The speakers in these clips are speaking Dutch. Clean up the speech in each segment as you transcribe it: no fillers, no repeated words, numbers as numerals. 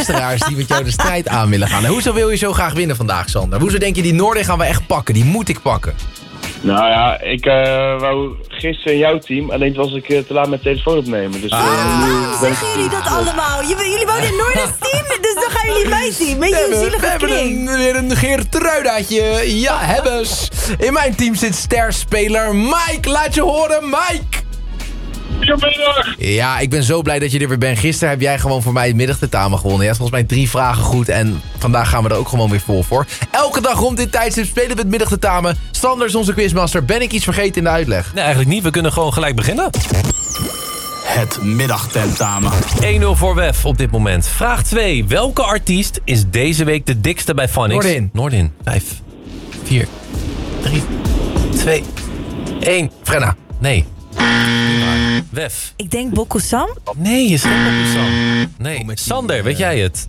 luisteraars die met jou de strijd aan willen gaan. En hoezo wil je zo graag winnen vandaag, Sander? Hoezo denk je die Noordin gaan we echt pakken? Die moet ik pakken. Nou ja, ik wou gisteren in jouw team, alleen was ik te laat mijn telefoon opnemen. Dus, Waarom zeggen jullie dat allemaal? Jullie wonen in Noordens team, dus dan gaan jullie mijn team. Weet je hoe zielig het klinkt? We hebben weer een Geertruidaatje. Ja, hebbes. In mijn team zit sterspeler Mike. Laat je horen, Mike. Goedemiddag. Ja, ik ben zo blij dat je er weer bent. Gisteren heb jij gewoon voor mij het middagtentamen gewonnen. Je had volgens mij 3 vragen goed en vandaag gaan we er ook gewoon weer vol voor. Elke dag rond dit tijdstip spelen we het middagtentamen. Sander is onze quizmaster. Ben ik iets vergeten in de uitleg? Nee, eigenlijk niet. We kunnen gewoon gelijk beginnen. Het middagtentamen. 1-0 voor Wef op dit moment. Vraag 2. Welke artiest is deze week de dikste bij Phonics? Noordin. 5, 4, 3, 2, 1. Frenna. Nee. Wef. Ik denk Bokusam. Nee, is geen Bokusam. Nee. Sander, weet jij het?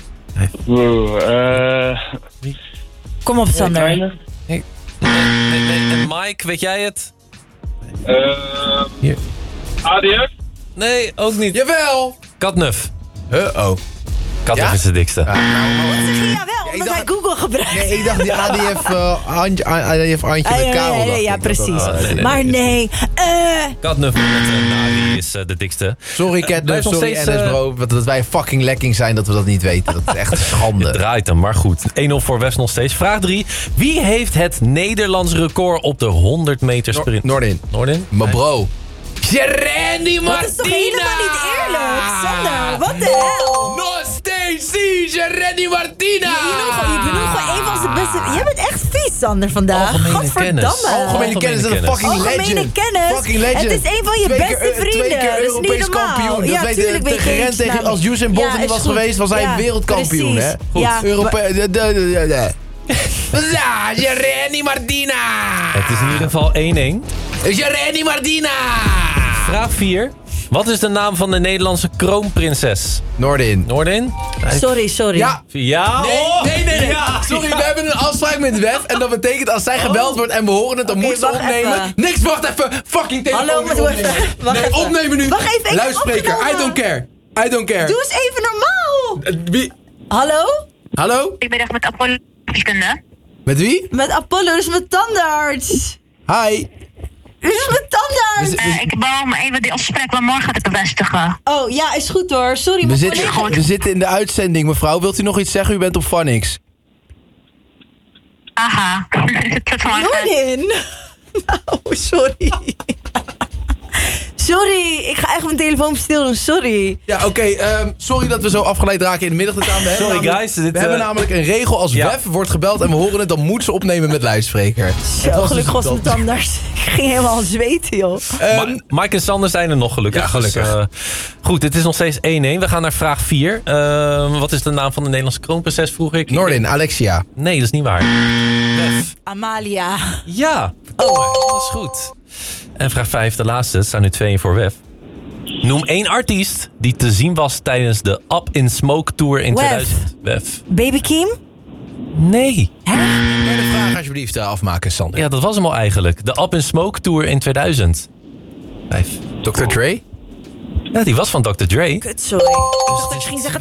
Kom op, Sander. Nee. En Mike, weet jij het? Hier. ADF? Nee, ook niet. Jawel. Katnuf. Oh. Katnuf is de dikste. Wat zeg je? Jawel, omdat hij Google gebruikt. Nee, ik dacht die ADF Antje met Karel. Ja, precies. Nee. Maar nee. Katnuf met Nari is de dikste. Sorry Catnuf, Blijft nog sorry steeds, NS bro. Dat wij fucking lekking zijn dat we dat niet weten. Dat is echt Het schande. draait hem, maar goed. 1-0 voor West nog steeds. Vraag 3. Wie heeft het Nederlands record op de 100 meter sprint? Noordin. Mijn bro. Randy Martina! Dat is toch helemaal niet eerlijk, Sander? Wat de hel? Nog steeds Randy Martina! Je bedoelt gewoon een van zijn beste... Jij bent echt vies, Sander, vandaag. Algemene kennis. Algemene kennis is een fucking legend. Algemene kennis. Fucking legend. Het is een van je beste vrienden. 2 keer Dat is Europees niet normaal. kampioen. Ja, Dat tuurlijk weet tegen je Rens niks tegen namelijk. als Usain Bolt er niet is was goed. geweest, was hij wereldkampioen, precies. hè? Goed. Ja, Ja, Randy Martina! Het is in ieder geval 1-1. Randy Martina! Vraag 4. Wat is de naam van de Nederlandse kroonprinses? Noordin. Sorry. Ja. Ja. Nee. Ja. Sorry, we hebben een afspraak met Wef. En dat betekent als zij gebeld wordt en we horen het, dan moet ze wacht opnemen. even. Niks, wacht even. Fucking telefoon. Hallo, maar doe even. Wacht even. Opnemen nu. Wacht even, ik heb Luidspreker. opgenomen. I don't care. Doe eens even normaal. Wie? Hallo? Ik ben echt met Apollo wiskunde. Met wie? Met Apollo, dus met tandarts. Hi. Dus met tandarts. Ik wou me even die afspraak van morgen te bevestigen. Oh, ja, is goed hoor. Sorry, We mijn zitten, collega- we zitten in de uitzending, mevrouw. Wilt u nog iets zeggen? U bent op Phonics. Aha. Tot morgen. Noordin. Nou, sorry. Sorry, ik ga echt mijn telefoon stil doen, sorry. Ja, oké. Sorry dat we zo afgeleid raken in het middagtentamen. Sorry, guys, We hebben namelijk een regel. Als Wef wordt gebeld en we horen het, dan moet ze opnemen met luidspreker. Zo, gelukkig was mijn tandarts. Ik ging helemaal zweten, joh. Mike en Sander zijn er nog gelukkig. Ja, gelukkig. Dus, goed, het is nog steeds 1-1. We gaan naar vraag 4. Wat is de naam van de Nederlandse kroonprinses, vroeg ik? Noordin, Alexia. Nee, dat is niet waar. Wef. Amalia. Ja, dat is goed. En vraag 5, de laatste. Het staan nu 2 voor Wef. Noem 1 artiest die te zien was tijdens de Up in Smoke Tour in Wef. 2000. Wef. Baby Kim? Nee. Derde vraag alsjeblieft afmaken, Sander. Ja, dat was hem al eigenlijk. De Up in Smoke Tour in 2000. 5. Dr. Dre? Ja, die was van Dr. Dre. Kut, sorry. Ik ging zeggen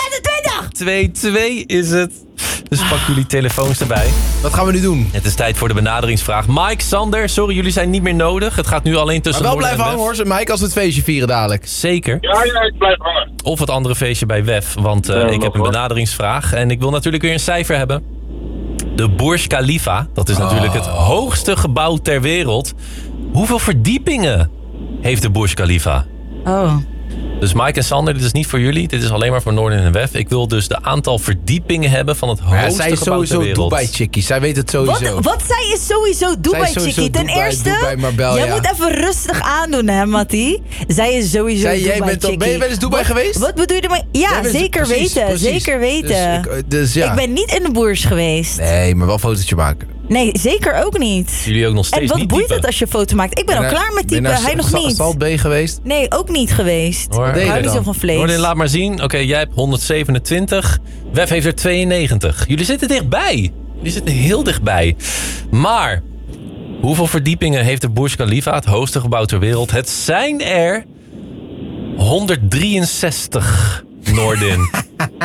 2020. 2-2 is het. Dus pak jullie telefoons erbij. Wat gaan we nu doen? Het is tijd voor de benaderingsvraag. Mike, Sander, sorry, jullie zijn niet meer nodig. Het gaat nu alleen tussen Maar wel Noorden blijven en hangen Wef. hoor, Mike, als we het feestje vieren dadelijk. Zeker. Ja, ik blijf hangen. Of het andere feestje bij Wef. Want ik heb een benaderingsvraag. En ik wil natuurlijk weer een cijfer hebben. De Burj Khalifa. Dat is natuurlijk het hoogste gebouw ter wereld. Hoeveel verdiepingen heeft de Burj Khalifa? Oh. Dus Mike en Sander, dit is niet voor jullie. Dit is alleen maar voor Noorden en Wef. Ik wil dus de aantal verdiepingen hebben van het Ja, hoogste zij is gebouw ter sowieso wereld. Dubai-chickie. Zij weet het sowieso. Wat zij is sowieso Dubai sowieso chickie. Ten Dubai, eerste, Dubai, Marbella. jij moet even rustig aandoen hè, Mattie. Zij is sowieso Jij Dubai bent chickie. ben je wel eens Dubai geweest? Wat bedoel je ermee? Jij Ja, bent- zeker precies, weten. precies. Zeker weten. Dus ja. Ik ben niet in de Boers geweest. Nee, maar wel een fotootje maken. Nee, zeker ook niet. Jullie ook nog En steeds wat niet boeit typen. het als je een foto maakt? Ik ben al klaar met typen, hij nog niet. Salt B geweest? Nee, ook niet geweest. Hoor. Ik deed je hou niet dan? zo van vlees. Noorden, laat maar zien. Oké, jij hebt 127. Wef heeft er 92. Jullie zitten dichtbij. Jullie zitten heel dichtbij. Maar hoeveel verdiepingen heeft de Burj Khalifa, het hoogste gebouw ter wereld? Het zijn er 163, Noordin.